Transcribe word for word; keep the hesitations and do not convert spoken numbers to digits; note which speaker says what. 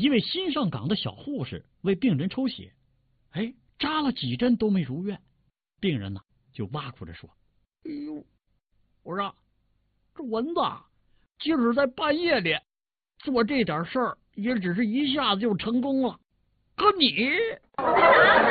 Speaker 1: 一位新上岗的小护士为病人抽血，哎，扎了几针都没如愿。病人呢就挖苦着说：“哎呦，我说这蚊子即使在半夜里做这点事儿，也只是一下子就成功了，可你